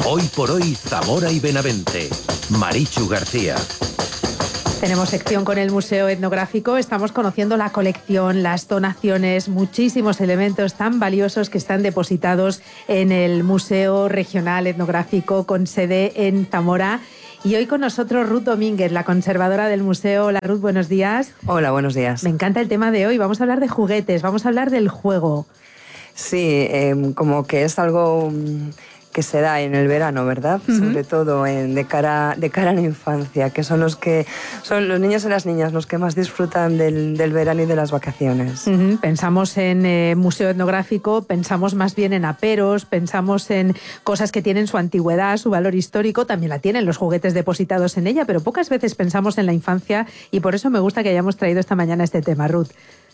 Hoy por hoy, Zamora y Benavente. Marichu García. Tenemos sección con el Museo Etnográfico, estamos conociendo la colección, las donaciones, muchísimos elementos tan valiosos que están depositados en el Museo Regional Etnográfico con sede en Zamora. Y hoy con nosotros Ruth Domínguez, la conservadora del museo. Hola Ruth, buenos días. Hola, buenos días. Me encanta el tema de hoy, vamos a hablar de juguetes, vamos a hablar del juego. Sí, como que es algo que se da en el verano, ¿verdad? Sobre todo de cara a la infancia, que son los niños y las niñas los que más disfrutan del verano y de las vacaciones. Pensamos en museo etnográfico, pensamos más bien en aperos, pensamos en cosas que tienen su antigüedad, su valor histórico, también la tienen los juguetes depositados en ella, pero pocas veces pensamos en la infancia y por eso me gusta que hayamos traído esta mañana este tema, Ruth.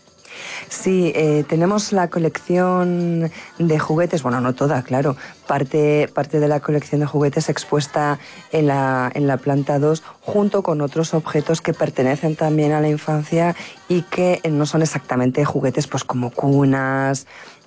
Sí, tenemos la colección de juguetes, bueno, no toda, claro, parte de la colección de juguetes expuesta en la planta 2 junto con otros objetos que pertenecen también a la infancia y que no son exactamente juguetes, pues como cunas,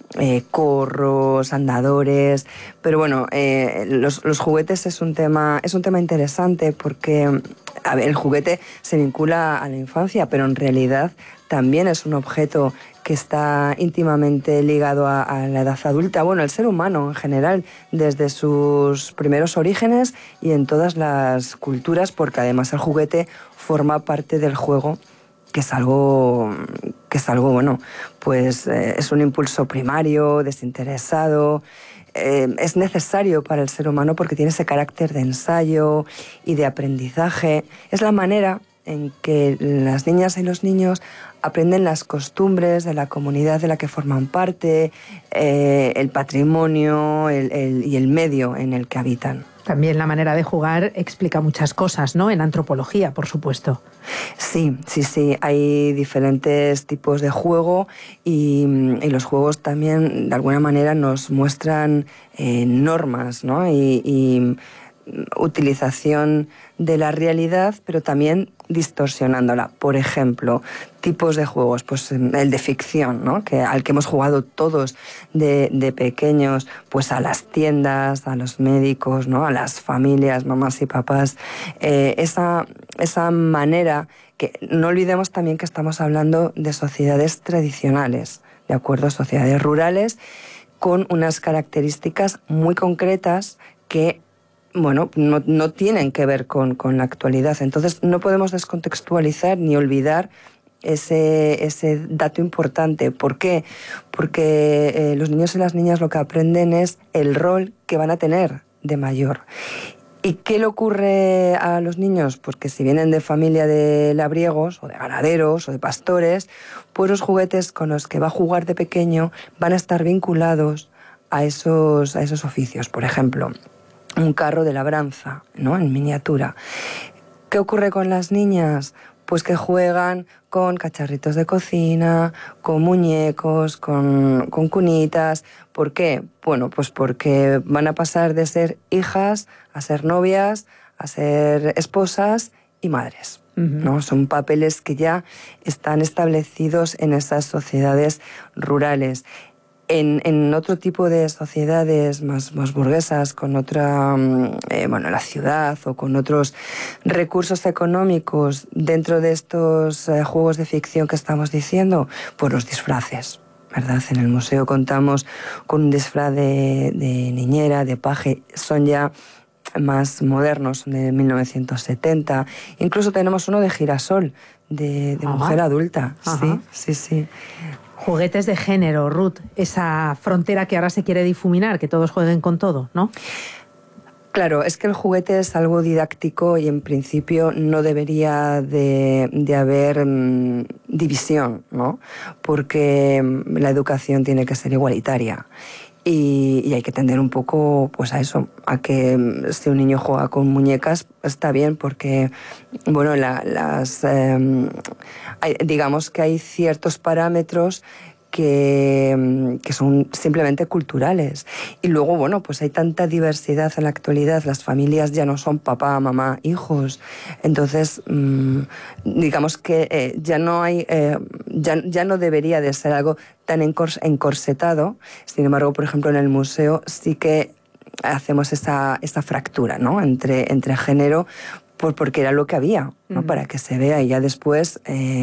corros, andadores, pero bueno, los juguetes es un tema interesante porque el juguete se vincula a la infancia, pero en realidad también es un objeto que está íntimamente ligado a la edad adulta, bueno, al ser humano en general, desde sus primeros orígenes y en todas las culturas, porque además el juguete forma parte del juego, que es algo bueno, pues es un impulso primario, desinteresado, es necesario para el ser humano porque tiene ese carácter de ensayo y de aprendizaje. Es la manera en que las niñas y los niños aprenden las costumbres de la comunidad de la que forman parte, el patrimonio y el medio en el que habitan. También la manera de jugar explica muchas cosas, ¿no? En antropología, por supuesto. Sí. Hay diferentes tipos de juego y los juegos también, de alguna manera, nos muestran normas, ¿no? Y utilización de la realidad, pero también distorsionándola. Por ejemplo, tipos de juegos, pues el de ficción, ¿no? Al que hemos jugado todos de pequeños, pues a las tiendas, a los médicos, ¿no? A las familias, mamás y papás. Esa manera que no olvidemos también que estamos hablando de sociedades tradicionales, ¿de acuerdo? Sociedades rurales con unas características muy concretas que bueno, no tienen que ver con la actualidad. Entonces no podemos descontextualizar ni olvidar ese dato importante. ¿Por qué? Porque los niños y las niñas lo que aprenden es el rol que van a tener de mayor. ¿Y qué le ocurre a los niños? Pues que si vienen de familia de labriegos o de ganaderos o de pastores, pues los juguetes con los que va a jugar de pequeño van a estar vinculados a esos oficios. Por ejemplo, un carro de labranza, ¿no? En miniatura. ¿Qué ocurre con las niñas? Pues que juegan con cacharritos de cocina, con muñecos, con cunitas. ¿Por qué? Bueno, pues porque van a pasar de ser hijas a ser novias, a ser esposas y madres, ¿no? Son papeles que ya están establecidos en esas sociedades rurales. En otro tipo de sociedades más burguesas, con otra, la ciudad o con otros recursos económicos dentro de estos juegos de ficción que estamos diciendo, pues los disfraces, ¿verdad? En el museo contamos con un disfraz de niñera, de paje, son ya más modernos, de 1970. Incluso tenemos uno de girasol, de mujer adulta. Ajá. Sí. Juguetes de género, Ruth, esa frontera que ahora se quiere difuminar, que todos jueguen con todo, ¿no? Claro, es que el juguete es algo didáctico y en principio no debería de haber división, ¿no? Porque la educación tiene que ser igualitaria. Y hay que tender un poco pues a eso, a que si un niño juega con muñecas está bien porque, bueno, digamos que hay ciertos parámetros que son simplemente culturales. Y luego, bueno, pues hay tanta diversidad en la actualidad, las familias ya no son papá, mamá, hijos. Entonces, digamos que ya no hay, ya no debería de ser algo tan encorsetado. Sin embargo, por ejemplo, en el museo sí que hacemos esa fractura, ¿no? entre género, porque era lo que había, ¿no? Para que se vea, y ya después...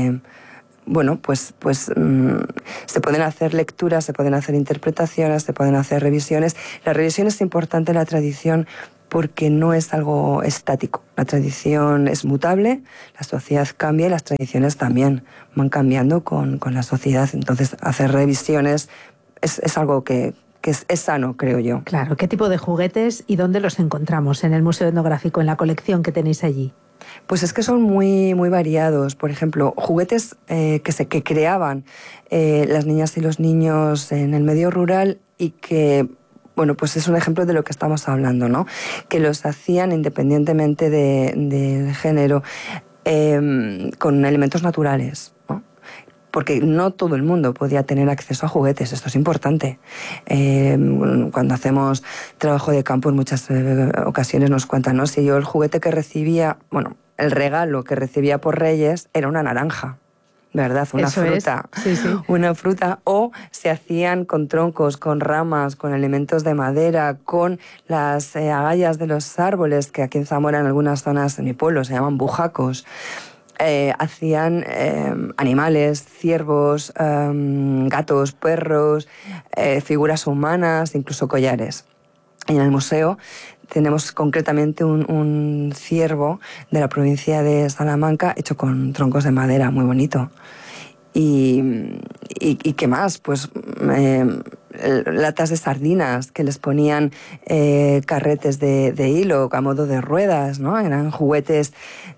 se pueden hacer lecturas, se pueden hacer interpretaciones, se pueden hacer revisiones. La revisión es importante en la tradición porque no es algo estático. La tradición es mutable, la sociedad cambia y las tradiciones también van cambiando con la sociedad. Entonces, hacer revisiones es algo que es sano, creo yo. Claro. ¿Qué tipo de juguetes y dónde los encontramos en el Museo Etnográfico, en la colección que tenéis allí? Pues es que son muy, muy variados. Por ejemplo, juguetes que creaban las niñas y los niños en el medio rural y que, bueno, pues es un ejemplo de lo que estamos hablando, ¿no? Que los hacían independientemente del género, con elementos naturales, ¿no? Porque no todo el mundo podía tener acceso a juguetes, esto es importante. Cuando hacemos trabajo de campo en muchas ocasiones nos cuentan, ¿no? Si yo el juguete que recibía, bueno, el regalo que recibía por Reyes era una naranja, ¿verdad? Una fruta. Sí, sí. Una fruta, o se hacían con troncos, con ramas, con elementos de madera, con las agallas de los árboles, que aquí en Zamora, en algunas zonas de mi pueblo, se llaman bujacos. Hacían animales, ciervos, gatos, perros, figuras humanas, incluso collares. Y en el museo tenemos concretamente un ciervo de la provincia de Salamanca hecho con troncos de madera, muy bonito. ¿Y qué más? Pues latas de sardinas que les ponían carretes de hilo a modo de ruedas, ¿no? Eran juguetes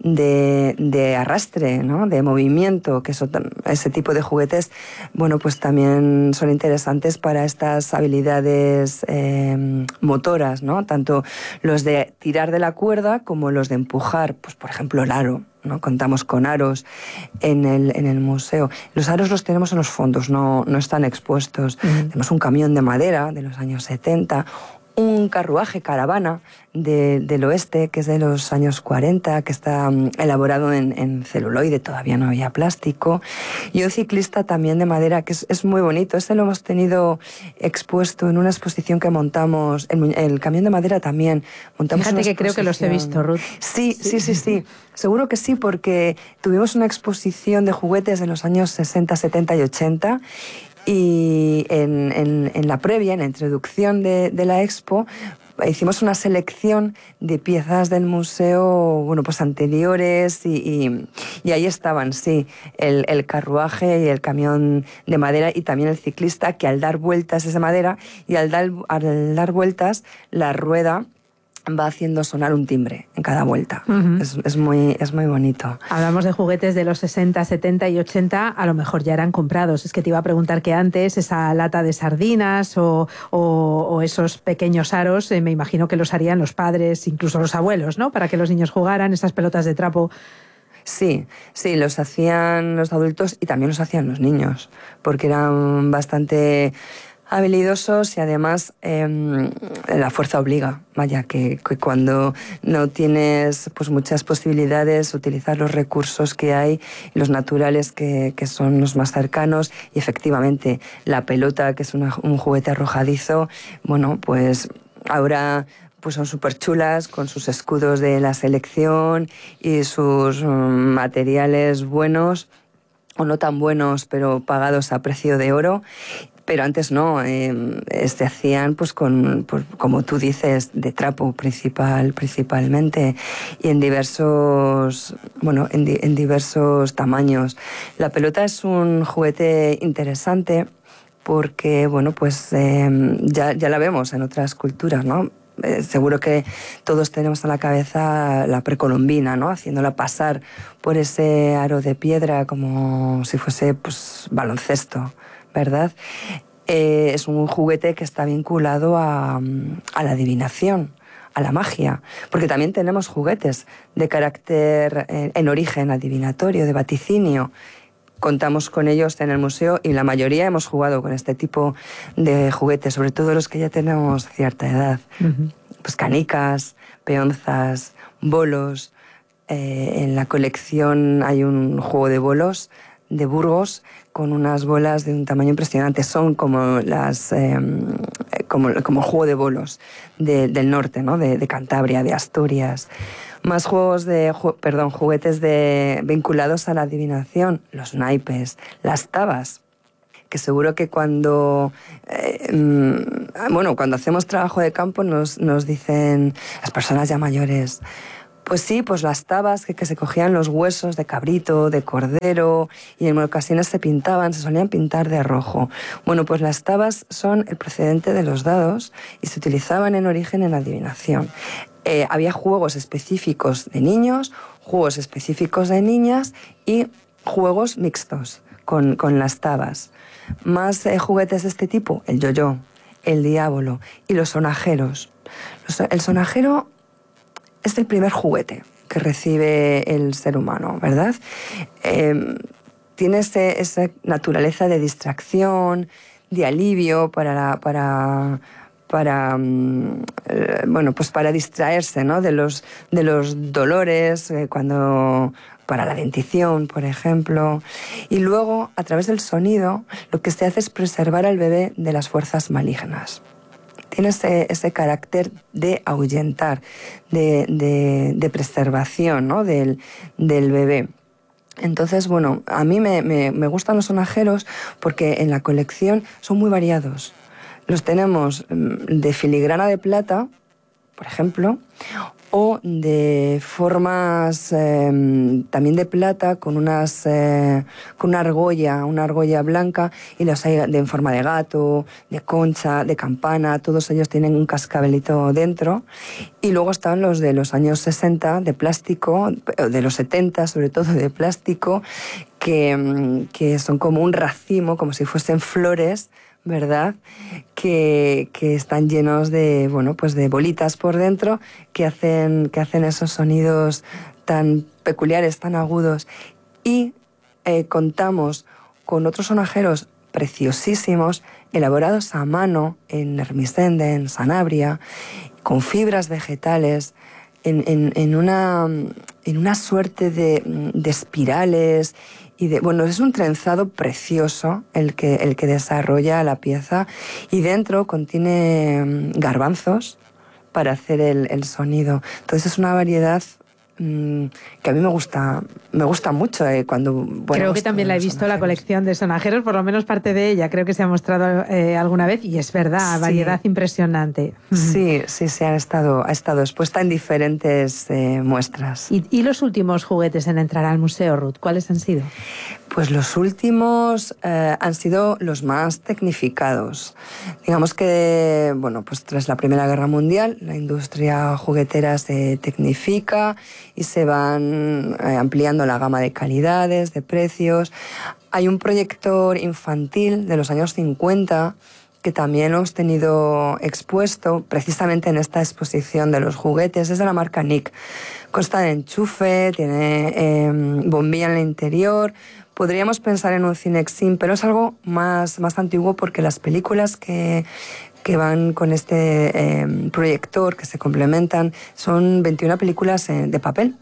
de arrastre, ¿no? De movimiento, que ese tipo de juguetes, bueno, pues también son interesantes para estas habilidades motoras, ¿no? Tanto los de tirar de la cuerda como los de empujar, pues por ejemplo el aro, ¿no? Contamos con aros en el museo. Los aros los tenemos en los fondos, no están expuestos. Tenemos un camión de madera de los años 70, un carruaje caravana del oeste, que es de los años 40, que está elaborado en celuloide, todavía no había plástico, y un ciclista también de madera, que es muy bonito. Este lo hemos tenido expuesto en una exposición que montamos, el camión de madera también. Montamos. Fíjate que creo que los he visto, Ruth. Sí. Seguro que sí, porque tuvimos una exposición de juguetes en los años 60, 70 y 80, y en la previa, en la introducción de la expo, hicimos una selección de piezas del museo, bueno, pues anteriores, y ahí estaban, sí, el carruaje y el camión de madera, y también el ciclista, que al dar vueltas esa madera, y al dar vueltas la rueda va haciendo sonar un timbre en cada vuelta. Es muy bonito. Hablamos de juguetes de los 60, 70 y 80, a lo mejor ya eran comprados. Es que te iba a preguntar que antes esa lata de sardinas o esos pequeños aros, me imagino que los harían los padres, incluso los abuelos, ¿no? Para que los niños jugaran, esas pelotas de trapo. Sí, los hacían los adultos y también los hacían los niños, porque eran bastante habilidosos, y además la fuerza obliga, vaya, que cuando no tienes pues muchas posibilidades, utilizar los recursos que hay, los naturales que son los más cercanos, y efectivamente la pelota, que es un juguete arrojadizo, bueno, pues ahora pues son súper chulas, con sus escudos de la selección y sus materiales buenos, o no tan buenos, pero pagados a precio de oro. Pero antes no, se hacían pues como tú dices, de trapo principalmente, y en diversos tamaños. La pelota es un juguete interesante porque, bueno, pues ya la vemos en otras culturas, ¿no? Seguro que todos tenemos en la cabeza la precolombina, ¿no? Haciéndola pasar por ese aro de piedra como si fuese pues baloncesto, ¿verdad? Es un juguete que está vinculado a la adivinación, a la magia, porque también tenemos juguetes de carácter en origen adivinatorio, de vaticinio. Contamos con ellos en el museo y la mayoría hemos jugado con este tipo de juguetes, sobre todo los que ya tenemos cierta edad. Pues canicas, peonzas, bolos. En la colección hay un juego de bolos de Burgos con unas bolas de un tamaño impresionante. Son como como el juego de bolos del norte, ¿no? De Cantabria, de Asturias. Más juguetes vinculados a la adivinación, los naipes, las tabas, que seguro que cuando hacemos trabajo de campo nos dicen las personas ya mayores, pues sí, pues las tabas que se cogían los huesos de cabrito, de cordero, y en ocasiones se solían pintar de rojo. Bueno, pues las tabas son el precedente de los dados y se utilizaban en origen en la adivinación. Había juegos específicos de niños, juegos específicos de niñas y juegos mixtos con las tabas. Más juguetes de este tipo, el yo-yo, el diablo y los sonajeros. El sonajero es el primer juguete que recibe el ser humano, ¿verdad? Tiene esa naturaleza de distracción, de alivio para distraerse, ¿no? de los dolores, para la dentición, por ejemplo. Y luego, a través del sonido, lo que se hace es preservar al bebé de las fuerzas malignas. Tiene ese carácter de ahuyentar, de preservación, ¿no? del bebé. Entonces, bueno, a mí me gustan los sonajeros porque en la colección son muy variados. Los tenemos de filigrana de plata, por ejemplo, o de formas también de plata con una argolla blanca, y los hay en forma de gato, de concha, de campana. Todos ellos tienen un cascabelito dentro. Y luego están los de los años 60 de plástico, de los 70 sobre todo de plástico, que son como un racimo, como si fuesen flores, ¿verdad? Que están llenos de bolitas por dentro que hacen esos sonidos tan peculiares, tan agudos. Y contamos con otros sonajeros preciosísimos, elaborados a mano en Ermessende, en Sanabria, con fibras vegetales, en una suerte de espirales. Es un trenzado precioso el que desarrolla la pieza, y dentro contiene garbanzos para hacer el sonido. Entonces es una variedad que a mí me gusta mucho. Creo que también la he visto, la colección de sonajeros, por lo menos parte de ella, creo que se ha mostrado alguna vez, y es verdad, variedad impresionante. Sí, ha estado expuesta en diferentes muestras. ¿Y los últimos juguetes en entrar al museo, Ruth, cuáles han sido? Pues los últimos han sido los más tecnificados. Digamos que, tras la Primera Guerra Mundial, la industria juguetera se tecnifica y se van ampliando la gama de calidades, de precios. Hay un proyector infantil de los años 50 que también hemos tenido expuesto precisamente en esta exposición de los juguetes. Es de la marca Nick. Consta de enchufe, tiene bombilla en el interior. Podríamos pensar en un Cinexin, pero es algo más antiguo, porque las películas que van con este proyector, que se complementan, son 21 películas de papel.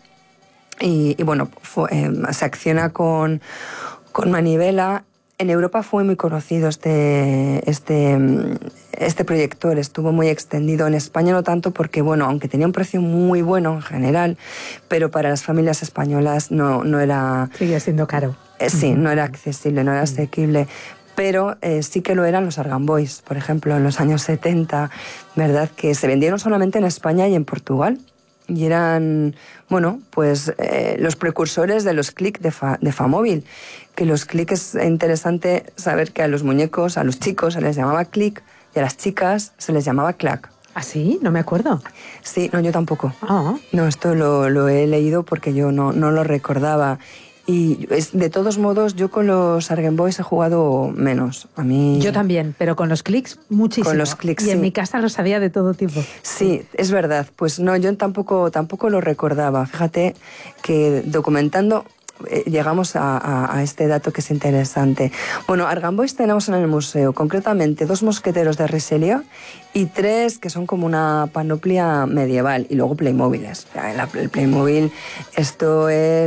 Se acciona con manivela. En Europa fue muy conocido este proyector, estuvo muy extendido. En España no tanto, porque aunque tenía un precio muy bueno en general, pero para las familias españolas no era... Sigue siendo caro. Sí, no era accesible, no era asequible. Pero sí que lo eran los Argan Boys, por ejemplo, en los años 70, ¿verdad? Que se vendieron solamente en España y en Portugal. Y eran, los precursores de los click de Famóvil. Que los click, es interesante saber que a los muñecos, a los chicos se les llamaba click y a las chicas se les llamaba clack. ¿Ah, sí? No me acuerdo. Sí, no, yo tampoco. Ah. No, esto lo he leído porque yo no lo recordaba. Y de todos modos, yo con los Argan Boys he jugado menos. A mí... Yo también, pero con los clics muchísimo. Con los clics, y en sí. mi casa los había de todo tipo. Sí, es verdad. Pues no, yo tampoco lo recordaba. Fíjate que documentando llegamos a este dato que es interesante. Argan Boys tenemos en el museo concretamente 2 mosqueteros de Richelieu y 3 que son como una panoplia medieval, y luego Playmobiles. El Playmobil, esto es,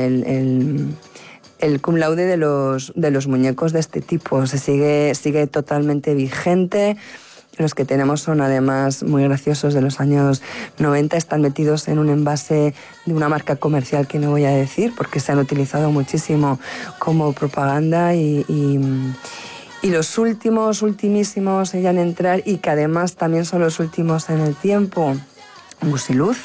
el cum laude de los muñecos de este tipo. Se sigue totalmente vigente. Los que tenemos son además muy graciosos, de los años 90, están metidos en un envase de una marca comercial que no voy a decir porque se han utilizado muchísimo como propaganda y los ultimísimos en entrar y que además también son los últimos en el tiempo, Gusiluz,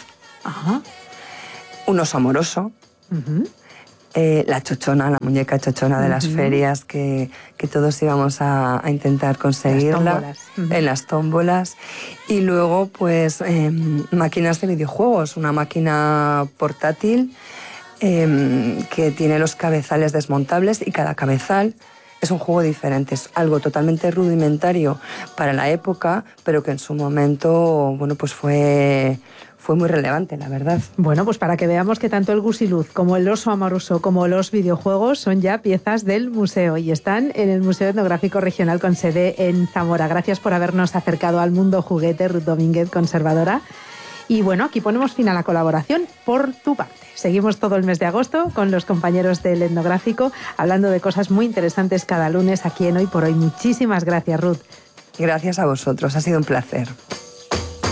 un oso amoroso, la chochona, la muñeca chochona de las ferias que todos íbamos a intentar conseguirla en las tómbolas. Y luego pues máquinas de videojuegos, una máquina portátil que tiene los cabezales desmontables y cada cabezal es un juego diferente, es algo totalmente rudimentario para la época, pero que en su momento, bueno, pues fue muy relevante, la verdad. Bueno, pues para que veamos que tanto el Gusiluz como el oso amoroso como los videojuegos son ya piezas del museo y están en el Museo Etnográfico Regional con sede en Zamora. Gracias por habernos acercado al mundo juguete, Ruth Domínguez, conservadora. Y bueno, aquí ponemos fin a la colaboración por tu parte. Seguimos todo el mes de agosto con los compañeros del Etnográfico hablando de cosas muy interesantes cada lunes aquí en Hoy por Hoy. Muchísimas gracias, Ruth. Gracias a vosotros, ha sido un placer.